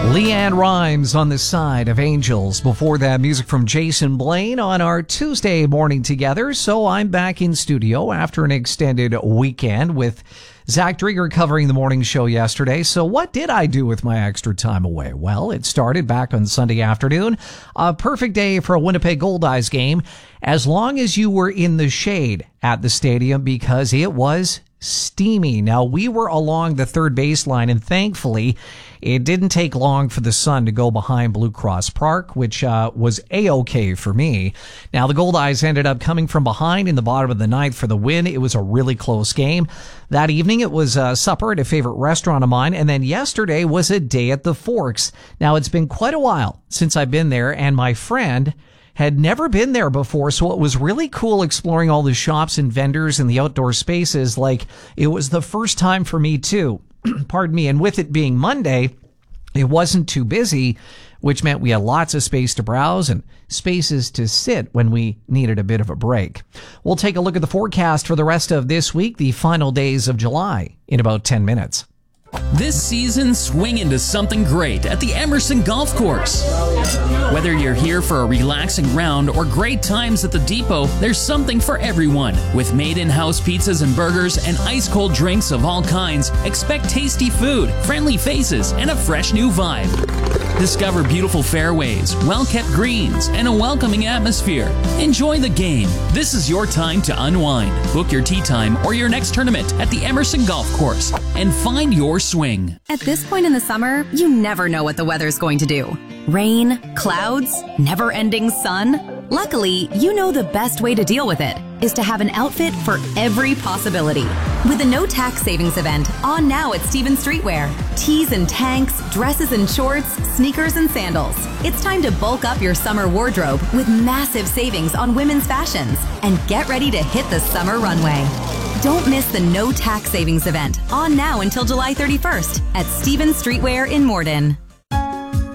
Leanne Rimes on the side of Angels. Before that, music from Jason Blaine on our Tuesday morning together. So I'm back in studio after an extended weekend with Zach Drieger covering the morning show yesterday. So what did I do with my extra time away? Well, it started back on Sunday afternoon. A perfect day for a Winnipeg Goldeyes game, as long as you were in the shade at the stadium, because it was steamy. Now, we were along the third baseline, and thankfully, it didn't take long for the sun to go behind Blue Cross Park, which was A-OK for me. Now, the Goldeyes ended up coming from behind in the bottom of the ninth for the win. It was a really close game. That evening, it was supper at a favorite restaurant of mine, and then yesterday was a day at the Forks. Now, it's been quite a while since I've been there, and my friend had never been there before, so it was really cool exploring all the shops and vendors and the outdoor spaces. Like, it was the first time for me too. Pardon me. And with it being Monday, it wasn't too busy, which meant we had lots of space to browse and spaces to sit when we needed a bit of a break. We'll take a look at the forecast for the rest of this week, the final days of July, in about 10 minutes. This season, swing into something great at the Emerson Golf Course. Whether you're here for a relaxing round or great times at the depot, there's something for everyone. With made-in-house pizzas and burgers and ice-cold drinks of all kinds, expect tasty food, friendly faces, and a fresh new vibe. Discover beautiful fairways, well-kept greens, and a welcoming atmosphere. Enjoy the game. This is your time to unwind. Book your tee time or your next tournament at the Emerson Golf Course and find your swing. At this point in the summer, you never know what the weather's going to do. Rain, clouds, never-ending sun. Luckily, you know the best way to deal with it is to have an outfit for every possibility. With the No Tax Savings event on now at Stevens Streetwear. Tees and tanks, dresses and shorts, sneakers and sandals. It's time to bulk up your summer wardrobe with massive savings on women's fashions and get ready to hit the summer runway. Don't miss the No Tax Savings event on now until July 31st at Stevens Streetwear in Morden.